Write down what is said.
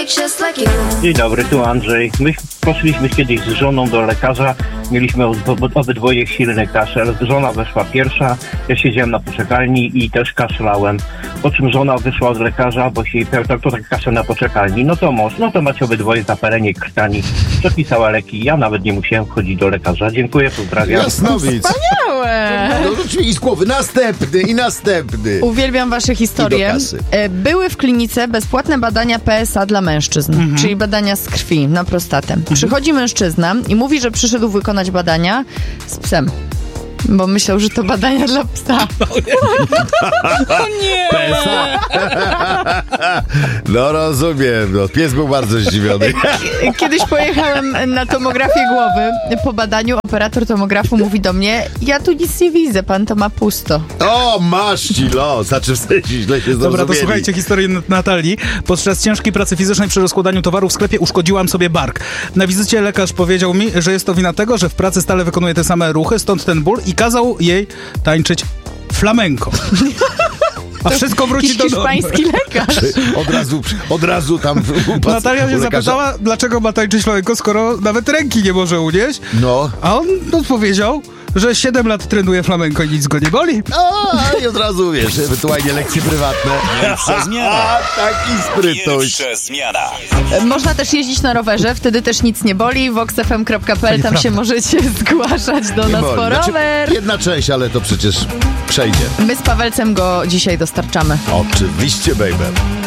Dzień dobry, tu Andrzej. My poszliśmy kiedyś z żoną do lekarza. Mieliśmy obydwoje silny kaszel. Żona weszła pierwsza, ja siedziałem na poczekalni i też kaszlałem. Po czym żona wyszła od lekarza, bo się jej pytał, to tak kaszel na poczekalni. No to macie obydwoje zapalenie krtani. Przepisała leki, ja nawet nie musiałem wchodzić do lekarza. Dziękuję, pozdrawiam. Jasnowic. Wspaniałe! No rzuć mi z głowy. Następny. Uwielbiam wasze historie. I do kasy. Były w klinice bezpłatne badania PSA dla mężczyzn, czyli badania z krwi na prostatę. Przychodzi mężczyzna i mówi, że przyszedł wykonać badania z psem. Bo myślał, że to badania dla psa. O nie! PSA. No rozumiem. No, pies był bardzo zdziwiony. Kiedyś pojechałem na tomografię głowy. Po badaniu operator tomografu mówi do mnie: ja tu nic nie widzę, pan to ma pusto. O, masz ci los. Znaczy w sensie źle się zrozumieli. Dobra, to słuchajcie historii Natalii. Podczas ciężkiej pracy fizycznej przy rozkładaniu towaru w sklepie uszkodziłam sobie bark. Na wizycie lekarz powiedział mi, że jest to wina tego, że w pracy stale wykonuje te same ruchy, stąd ten ból i kazał jej tańczyć flamenko. A wszystko wróci do domu. Hiszpański lekarz. Od razu tam Natalia się zapytała, dlaczego ma tańczyć flamenko, skoro nawet ręki nie może unieść. No. A on odpowiedział, że 7 lat trenuje flamenko i nic go nie boli. I od razu, wiesz, ewentualnie lekcje prywatne. Pierwsza zmiana. A, taki sprytuś. Pierwsza zmiana. Można też jeździć na rowerze, wtedy też nic nie boli. voxfm.pl, tam się możecie zgłaszać do nas po rower. Jedna część, ale to przecież przejdzie. My z Pawelcem go dzisiaj dostarczamy. Oczywiście, baby.